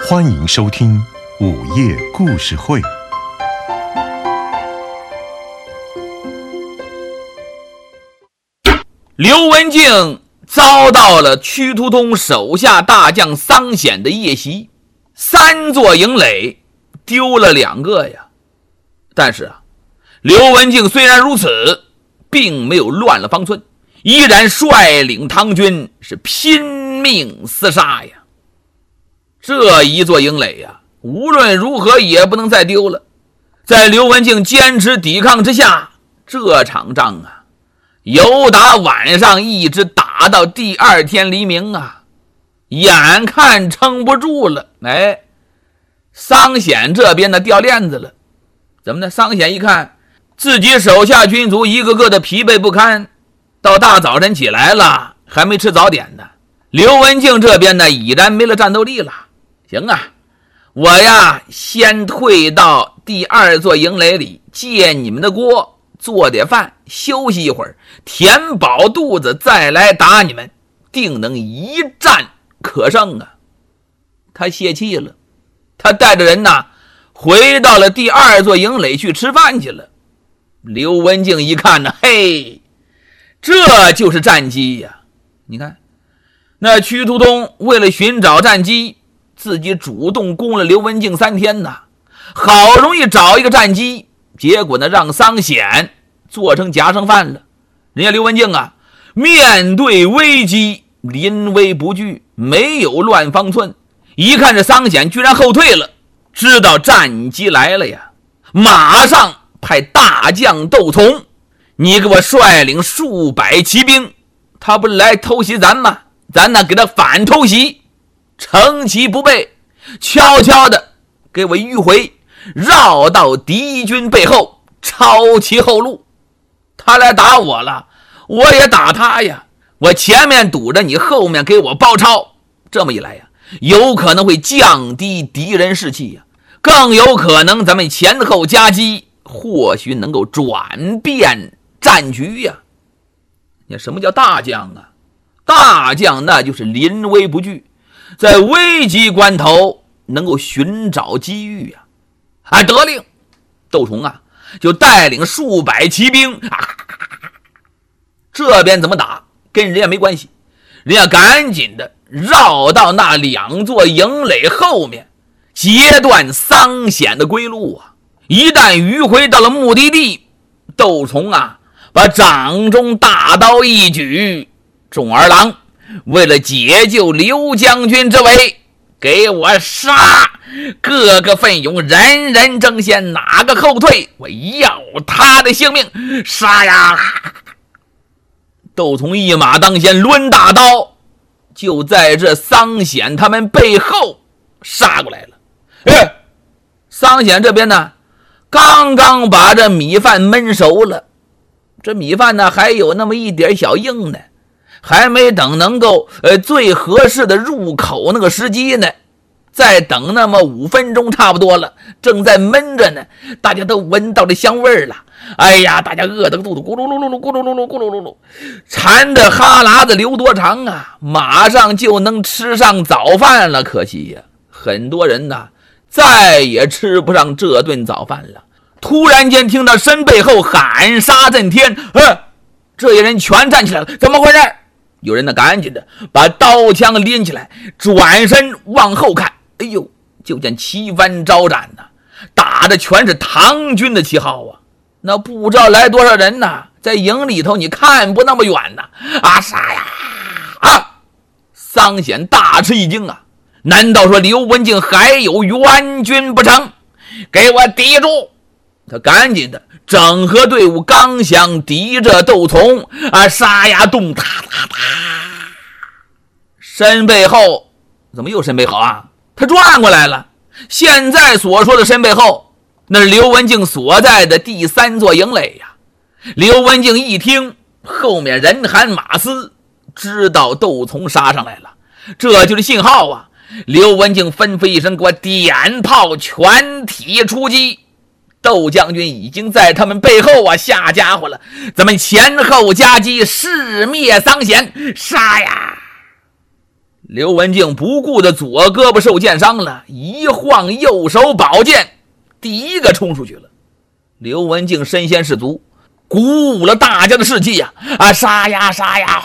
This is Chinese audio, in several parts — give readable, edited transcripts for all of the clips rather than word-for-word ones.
欢迎收听午夜故事会。 刘文静遭到了屈突通手下大将桑显的夜袭，3座营垒丢了2个呀。但是刘文静虽然如此，并没有乱了方寸，依然率领唐军是拼命厮杀呀。这一座营垒呀，无论如何也不能再丢了。在刘文静坚持抵抗之下，这场仗由打晚上一直打到第2天黎明眼看撑不住了，桑显这边掉链子了。怎么呢？桑显一看自己手下军卒一个个的疲惫不堪，到大早晨起来了还没吃早点呢。刘文静这边已然没了战斗力了。行我先退到第2座营垒里借你们的锅，做点饭，休息一会儿，填饱肚子再来打你们，定能一战可胜他泄气了，他带着人回到了第2座营垒去吃饭去了。刘文静一看嘿，这就是战机呀！你看，那屈突通为了寻找战机，自己主动攻了刘文静3天好容易找一个战机，结果让桑显做成夹生饭了。人家刘文静面对危机临危不惧，没有乱方寸。一看这桑显居然后退了，知道战机来了呀，马上派大将窦从，你给我率领数百骑兵，他不是来偷袭咱吗？咱给他反偷袭，乘其不备，悄悄的给我迂回，绕到敌军背后，抄其后路。他来打我了，我也打他呀，我前面堵着，你后面给我包抄。这么一来有可能会降低敌人士气更有可能咱们前后夹击，或许能够转变战局你什么叫大将大将那就是临危不惧，在危急关头能够寻找机遇得令，窦从就带领数百骑兵这边怎么打跟人家没关系，人家赶紧的绕到那2座营垒后面，截断桑显的归路一旦迂回到了目的地，窦从把掌中大刀一举，众儿郎，为了解救刘将军之危，给我杀！各个奋勇，人人争先，哪个后退，我要他的性命！杀呀！窦从一马当先，抡大刀，就在这桑显他们背后杀过来了。桑显这边刚刚把这米饭焖熟了，这米饭还有那么一点小硬呢，还没等能够最合适的入口那个时机呢，再等那么5分钟差不多了，正在焖着呢，大家都闻到这香味了。哎呀，大家饿得肚子咕噜噜噜噜咕噜噜噜咕噜噜噜，馋的哈喇子流多长马上就能吃上早饭了。可惜很多人再也吃不上这顿早饭了。突然间听到身背后喊杀震天，这些人全站起来了，怎么回事？有人赶紧的把刀枪拎起来，转身往后看，哎呦，就见旗帆招展打的全是唐军的旗号那不知道来多少人在营里头你看不那么远杀呀桑显大吃一惊难道说刘文静还有援军不成？给我抵住！他赶紧的整合队伍，刚想抵着窦从杀呀动哒哒哒，身背后怎么又身背后他转过来了。现在所说的身背后，那是刘文静所在的第3座营垒刘文静一听后面人喊马嘶，知道窦从杀上来了，这就是信号刘文静吩咐一声，给我点炮，全体出击。窦将军已经在他们背后下家伙了，咱们前后夹击，誓灭桑显，杀呀！ 刘文静不顾的左胳膊受箭伤了，一晃右手宝剑，第一个冲出去了。刘文静身先士卒，鼓舞了大家的士气呀！杀呀杀呀，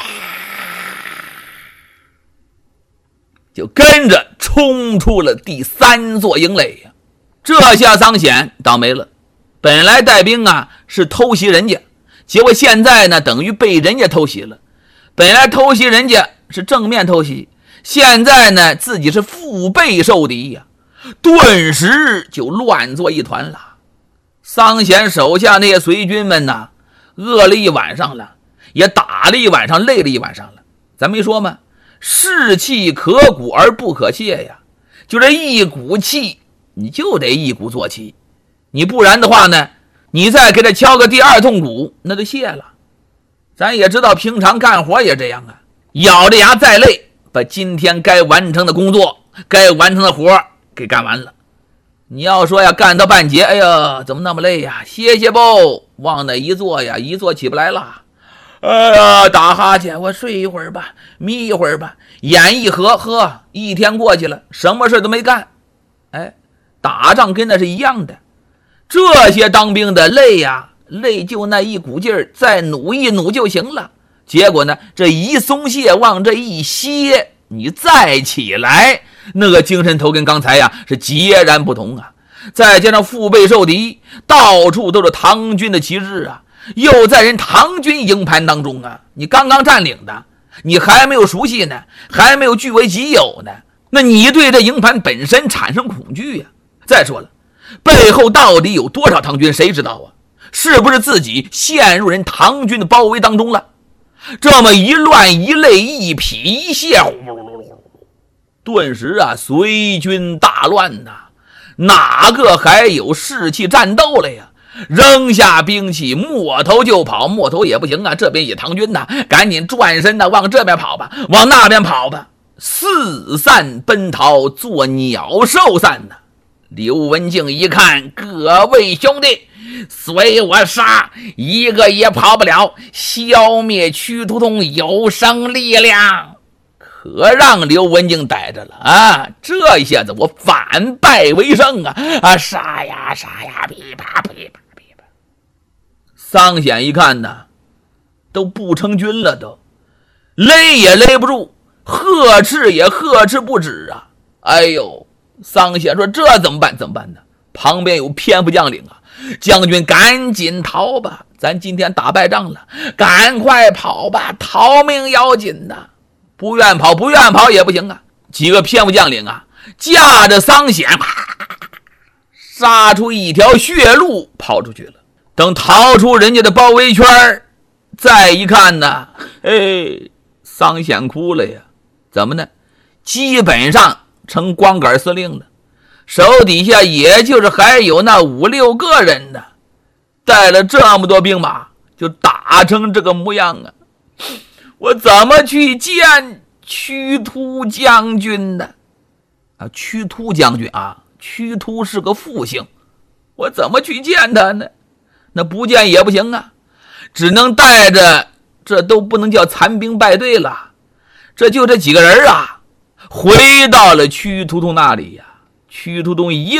就跟着冲出了第3座营垒呀。这下桑显倒霉了，本来带兵是偷袭人家，结果现在呢等于被人家偷袭了。本来偷袭人家是正面偷袭，现在呢自己是腹背受敌呀，顿时就乱作一团了。桑显手下那些随军们饿了一晚上了，也打了一晚上，累了一晚上了。咱没说吗？士气可鼓而不可泄呀，就这一股气，你就得一鼓作气，你不然的话呢，你再给他敲个第2痛鼓，那就泄了。咱也知道平常干活也这样咬着牙再累，把今天该完成的工作，该完成的活给干完了。你要说干到半截，哎呀怎么那么累呀，歇歇不，往那一坐一坐起不来了。哎呀打哈欠，我睡一会儿吧，眯一会儿吧，眼一合，一天过去了，什么事都没干。打仗跟那是一样的，这些当兵的累累就那一股劲儿，再努一努就行了。结果呢，这一松懈，往这一歇，你再起来，那个精神头跟刚才是截然不同再加上腹背受敌，到处都是唐军的旗帜又在人唐军营盘当中你刚刚占领的，你还没有熟悉呢，还没有据为己有呢，那你对这营盘本身产生恐惧再说了，背后到底有多少唐军谁知道是不是自己陷入人唐军的包围当中了？这么一乱一累一劈一泄，顿时随军大乱哪个还有士气战斗了呀？扔下兵器，摸头就跑，摸头也不行这边也唐军赶紧转身往这边跑吧，往那边跑吧，四散奔逃，作鸟兽散刘文静一看，各位兄弟，随我杀，一个也跑不了，消灭屈突通有生力量。可让刘文静逮着了这一下子我反败为胜杀呀杀呀，噼啪噼啪噼啪。桑显一看都不成军了，都勒也勒不住，呵斥也呵斥不止哎呦，桑显说这怎么办呢？旁边有偏副将领将军赶紧逃吧，咱今天打败仗了，赶快跑吧，逃命要紧不愿跑也不行几个偏副将领架着桑显杀出一条血路跑出去了。等逃出人家的包围圈，再一看桑显哭了呀。怎么呢？基本上成光杆司令了，手底下也就是还有那5-6个人带了这么多兵马，就打成这个模样我怎么去见屈突将军呢？屈突将军屈突是个复姓，我怎么去见他呢？那不见也不行只能带着，这都不能叫残兵败队了，这就这几个人回到了屈突通那里屈突通一